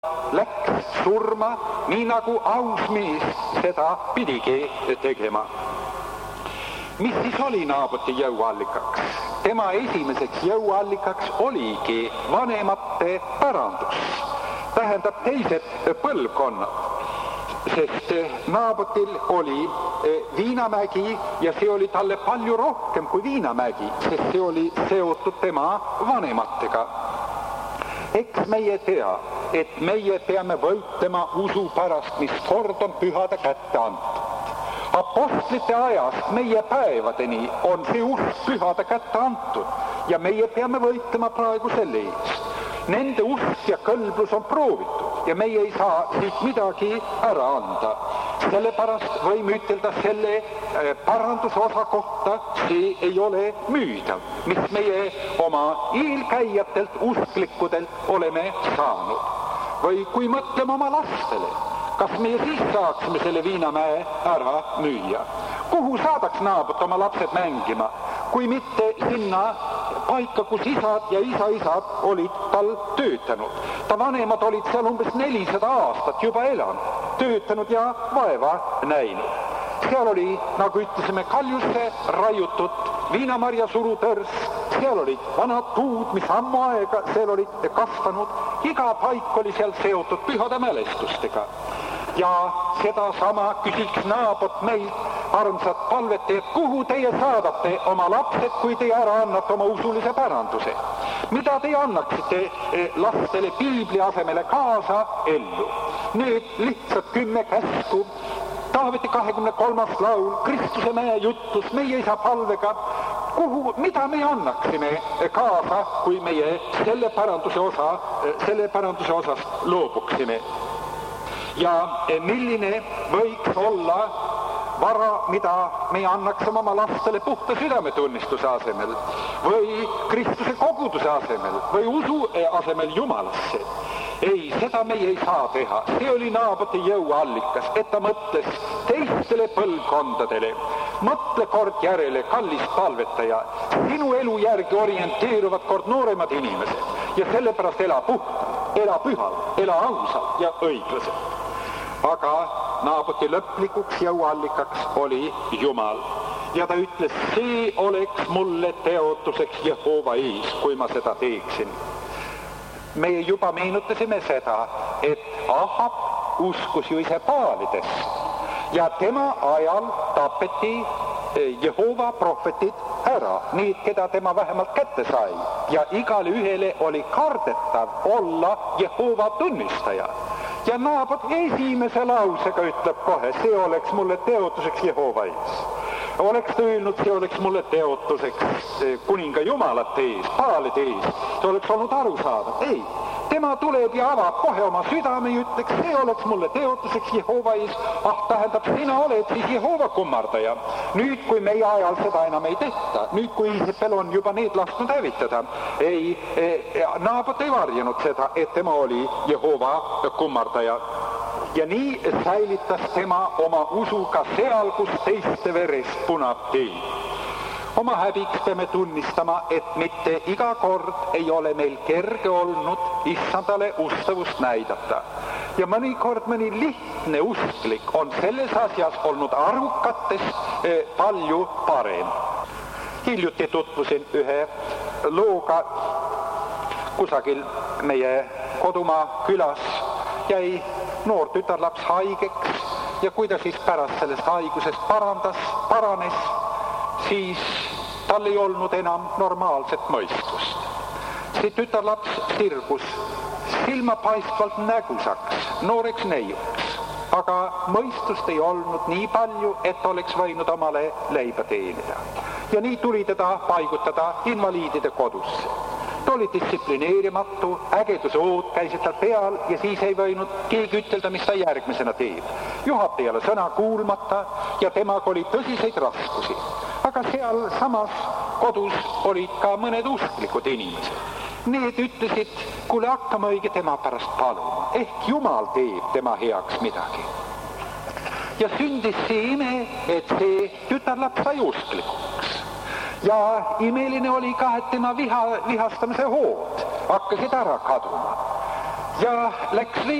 läks surma, nii nagu aus mees seda pidigi tegema. Mis siis oli Naaboti jõuallikaks? Tema esimeseks jõuallikaks oligi vanemate pärandus, tähendab teised põlvkonnad, sest Naabotil oli Viinamägi ja see oli talle palju rohkem kui Viinamägi, sest see oli seotud tema vanematega. Eks meie tea, et meie peame võitlema usu pärast, mis kord on pühade kätte antud. Apostlite ajast meie päevadeni on see usk pühade kätte antud ja meie peame võitlema praegu selle eest. Nende usk ja kõlblus on proovitud ja meie ei saa siit midagi ära anda. Sellepärast võime ütelda selle parandusosa kohta, see ei ole müüdav, mis meie oma eelkäijatelt usklikudelt oleme saanud. Või kui mõtleme oma lastele, kas meie siis saaksime selle Viinamäe ära müüa? Kuhu saadaks Naabot oma lapsed mängima, kui mitte sinna paika, kus isad ja isa-isad olid tal töötanud. Ta vanemad olid seal umbes 400 aastat juba elanud, töötanud ja vaeva näinud. Seal oli, nagu ütlesime, kaljusse raiutud viinamarja surutõrs, seal olid vanad puud, mis ammu aega seal olid kasvanud, iga paik oli seal seotud pühade mälestustega. Ja seda sama küsiks Naabot meilt, armsad palvete, kuhu teie saadate oma lapsed, kui teie ära annate oma usulise päranduse? Mida teie annaksite lastele piibli asemele kaasa ellu? Nüüd lihtsalt 10 käsku, Taaveti 23. laul, Kristuse mäe jutlus, meie isa palvega, mida me annaksime kaasa, kui meie selle päranduse osast loobuksime? Ja milline võiks olla vara, mida me annaksime oma lastele puhta südametunnistuse asemel või Kristuse koguduse asemel või usu asemel Jumalasse? Ei, seda meie ei saa teha. See oli Naaboti jõuallikas, et ta mõtles teistele põlvkondadele. Mõtle kord järele, kallis palvetaja, sinu elu järgi orienteeruvad kord nooremad inimesed ja sellepärast ela puhtalt, ela pühalt, ela ausalt ja õiglaselt. Aga Naaboti lõplikuks jõuallikaks oli Jumal. Ja ta ütles, see oleks mulle teotuseks Jehova ees, kui ma seda teeksin. Me juba meenutasime seda, et Ahab uskus ju ise Baalidest ja tema ajal tapeti Jehova prohvetid ära, need, keda tema vähemalt kätte sai. Ja igale ühele oli kardetav olla Jehova tunnistaja. Ja Naabot esimese lausega ütleb kohe, see oleks mulle teotuseks Jehova ees. Oleks ta öelnud, see oleks mulle teotuseks kuninga jumalate ees, Baalide ees, see oleks olnud arusaadav. Ei, tema tuleb ja avab kohe oma südame ja ütleks, see oleks mulle teotuseks Jehova ees. Tähendab, sina oled siis Jehova kummardaja. Nüüd, kui meie ajal seda enam ei tehta, nüüd, kui Iisipel on juba need lasknud hävitada, Naabot ei varjanud seda, et tema oli Jehova kummardaja. Ja nii säilitas tema oma usuga seal, kus teiste verest punab tee. Oma häbiks peame tunnistama, et mitte iga kord ei ole meil kerge olnud issandale ustavust näidata. Ja mõnikord mõni lihtne usklik on selles asjas olnud arukatest palju parem. Hiljuti tutvusin ühe looga kusagil meie kodumaa külas, jäi noor tütarlaps haigeks ja kui ta siis pärast sellest haigusest paranes, siis tal ei olnud enam normaalset mõistust. See tütarlaps sirgus silmapaistvalt nägusaks, nooreks neiuks, aga mõistust ei olnud nii palju, et oleks võinud omale leiba teenida. Ja nii tuli teda paigutada invaliidide kodusse. Ta oli distsiplineerimatu, ägeduse oot käisid tal peal ja siis ei võinud keegi ütelda, mis ta järgmisena teeb. Juhatajale sõna kuulmata ja temaga oli tõsiseid raskusi. Aga seal samas kodus olid ka mõned usklikud inimesed. Need ütlesid, kuule hakkame õige tema pärast paluma. Ehk Jumal teeb tema heaks midagi. Ja sündis see ime, et see tütarlaps sai usklikuks. Ja imeline oli ka, et tema vihastamise hood hakkasid ära kaduma. ja läks